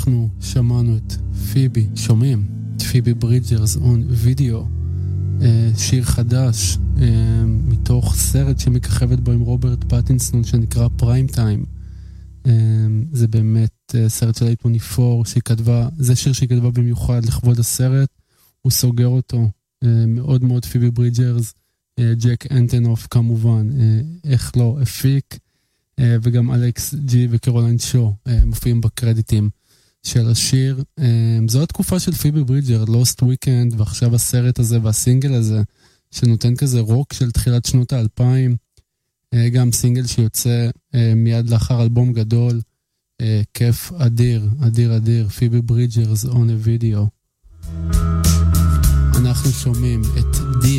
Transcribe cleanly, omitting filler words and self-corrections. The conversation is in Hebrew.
אנחנו שמענו את פיבי, שומעים את פיבי ברידג'רס on video, שיר חדש מתוך סרט שמככבת בו עם רוברט פטינסון שנקרא פריים טיים. זה באמת סרט של A24 שהיא כתבה, זה שיר שהיא כתבה במיוחד לכבוד הסרט. הוא סוגר אותו, מאוד מאוד פיבי ברידג'רס, ג'ק אנטנוף כמובן, איך לא, הפיק, וגם אלכס ג'י וקרוליין שו מופיעים בקרדיטים של השיר. זו התקופה של פיבי ברידג'ר, לוסט וויקנד, ועכשיו הסרט הזה והסינגל הזה, שנותן כזה רוק של תחילת שנות ה-2000, גם סינגל שיוצא מיד לאחר אלבום גדול, כיף אדיר, אדיר אדיר, פיבי ברידג'רס on a video. אנחנו שומעים את די